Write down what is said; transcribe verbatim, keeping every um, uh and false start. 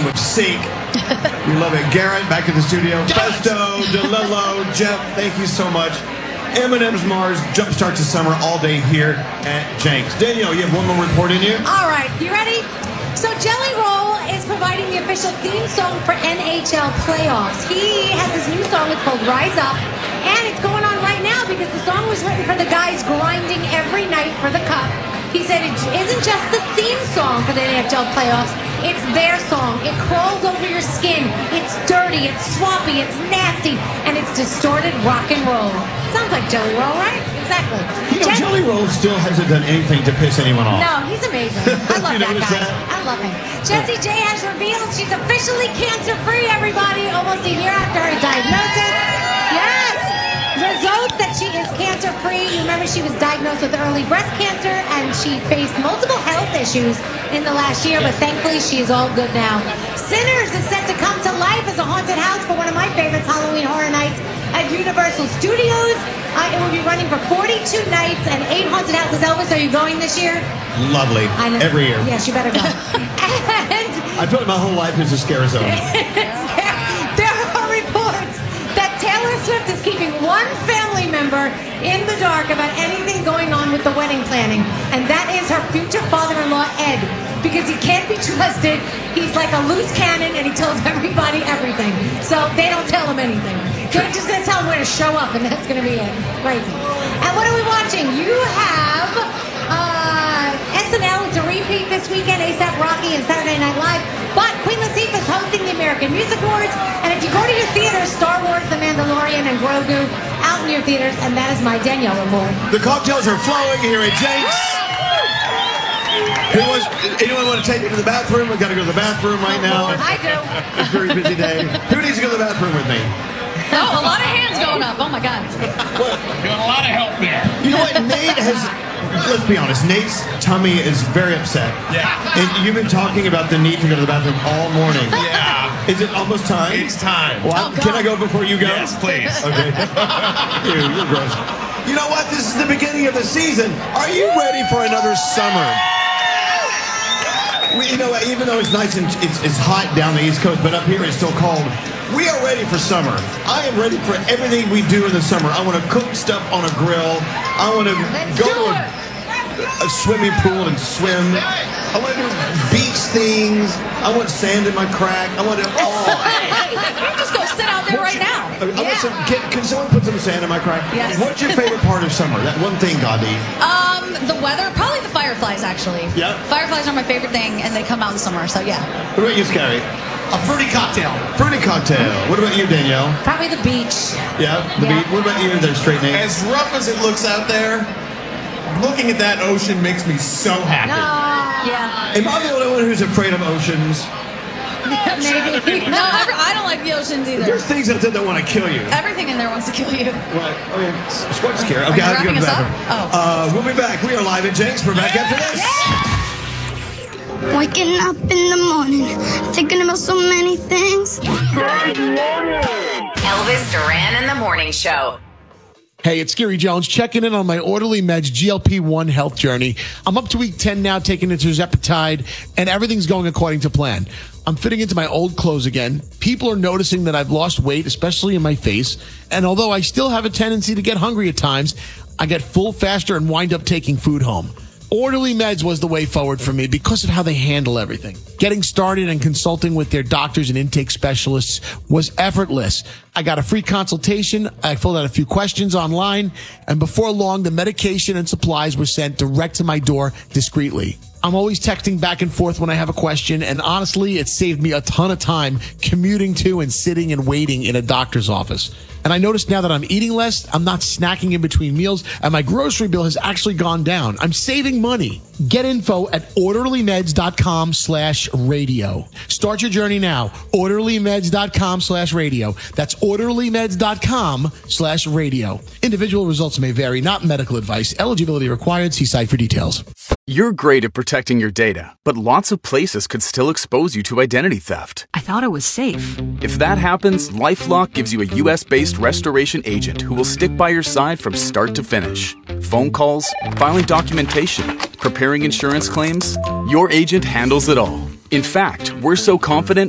of Sync. We love it. Garrett, back in the studio. Festo, DeLillo, Jeff, thank you so much. Eminem's Mars jumpstarts the summer all day here at Jenks. Danielle, you have one more report in you? All right, you ready? So Jelly Roll is providing the official theme song for N H L playoffs. He has his new song, it's called Rise Up, and it's going on right now because the song was written for the guys grinding every night for the cup. He said it isn't just the theme song for the N H L playoffs, it's their song. It crawls over your skin, it's dirty, it's sloppy, it's nasty, and it's distorted rock and roll. Sounds like Jelly Roll, right? Exactly. You know, Jen- Jelly Roll still hasn't done anything to piss anyone off. No, he's amazing. I love You that noticed guy. that? I love him. Jessie J has revealed she's officially cancer-free, everybody, almost a year after her diagnosis. Yes! Results that she is cancer-free. You remember she was diagnosed with early breast cancer, and she faced multiple health issues in the last year, but thankfully she is all good now. Sinners is set to come to life as a haunted house for one of my favorites, Halloween Horror Nights at Universal Studios. Uh, it will be running for forty-two nights and eight haunted houses. Elvis, are you going this year? Lovely. I know. Every year. Yes, you better go. And I feel like my whole life is a scare zone. there are reports that Taylor Swift is keeping one family member in the dark about anything going on with the wedding planning, and that is her future father-in-law, Ed, because he can't be trusted. He's like a loose cannon, and he tells everybody everything. So they don't tell him anything. They're just going to tell him where to show up, and that's going to be it. It's crazy. And what are we watching? You have uh, S N L. It's a repeat this weekend, A$AP Rocky and Saturday Night Live. But Queen Latifah is hosting the American Music Awards. And if you go to your theaters, Star Wars, The Mandalorian, and Grogu out in your theaters. And that is my Danielle report. The cocktails are flowing here at Jenks. Who wants, anyone want to take me to the bathroom? We've got to go to the bathroom right now. I do. It's a very busy day. Who needs to go to the bathroom with me? Oh, a lot of hands going up. Oh, my God. Got a lot of help there. You know what? Nate has, let's be honest, Nate's tummy is very upset. Yeah. And you've been talking about the need to go to the bathroom all morning. Yeah. Is it almost time? It's time. Well, Oh, can God. I go before you go? Yes, please. Okay. Ew, you're gross. You know what? This is the beginning of the season. Are you ready for another summer? We, you know, even though it's nice and it's, it's hot down the East Coast, but up here it's still cold. We are ready for summer. I am ready for everything we do in the summer. I want to cook stuff on a grill. I want to Let's go do to a, a swimming pool and swim. I want to do beach things. I want sand in my crack. I want to. Oh. Hey, you just go sit out there right now. I want some, can, can someone put some sand in my crack? Yes. What's your favorite part of summer? That one thing, Gandhi. Um, the weather, probably the fireflies, actually. Yeah. Fireflies are my favorite thing, and they come out in the summer, so yeah. What about you, Scary? A fruity cocktail. Fruity cocktail. What about you, Danielle? Probably the beach. Yeah, the Yeah. beat. What about you, there, straight name? As rough as it looks out there, looking at that ocean makes me so happy. Yeah. Am I the only one who's afraid of oceans? Maybe. No, I, I don't like the oceans either. There's things out there that want to kill you. Everything in there wants to kill you. What? Okay. What's scary? Are Okay, you I have to go to the wrapping us up? bathroom. Oh. Uh, we'll be back. We are live at Jenks. We're back after this. Waking up in the morning, thinking about so many things. Elvis Duran and the Morning Show. Hey, it's Gary Jones checking in on my Orderly Meds G L P one health journey. I'm up to week ten now, taking it to Tirzepatide, and everything's going according to plan. I'm fitting into my old clothes again. People are noticing that I've lost weight, especially in my face. And although I still have a tendency to get hungry at times, I get full faster and wind up taking food home. Orderly Meds was the way forward for me because of how they handle everything. Getting started and consulting with their doctors and intake specialists was effortless. I got a free consultation. I filled out a few questions online, and before long, the medication and supplies were sent direct to my door discreetly. I'm always texting back and forth when I have a question, and honestly, it saved me a ton of time commuting to and sitting and waiting in a doctor's office. And I noticed now that I'm eating less, I'm not snacking in between meals, and my grocery bill has actually gone down. I'm saving money. Get info at orderlymeds.com slash radio. Start your journey now. orderlymeds.com slash radio. That's orderlymeds.com slash radio. Individual results may vary, not medical advice. Eligibility required. See site for details. You're great at protecting your data, but lots of places could still expose you to identity theft. I thought it was safe. If that happens, LifeLock gives you a U S-based restoration agent who will stick by your side from start to finish. Phone calls, filing documentation, preparing insurance claims, your agent handles it all. In fact, we're so confident